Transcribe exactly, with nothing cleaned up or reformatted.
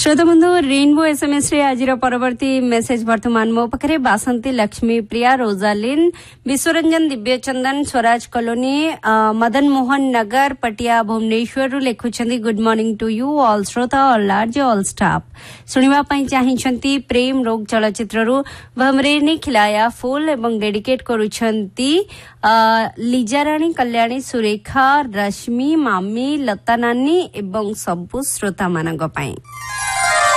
श्रोता बंधु rainbow SMS रे आज परवर्ती मेसेज वर्तमान मो पाखरे बासंती लक्ष्मी प्रिया रोजालिन विश्वरंजन दिव्यचंदन स्वराज कॉलोनी मदन मोहन नगर पटिया Bhubaneswar लिखुछंती good morning to you all श्रोता ऑल लार्ज ऑल स्टाफ सुनिबा पई चाहिछंती प्रेम रोग चलचित्र रु भमरे ने खिलाया फूल एवं डेडिकेट करूछंती लीजाराणी कल्याणी सुरेखा रश्मि मामी लता नानी एवं सबु श्रोता मानक पई।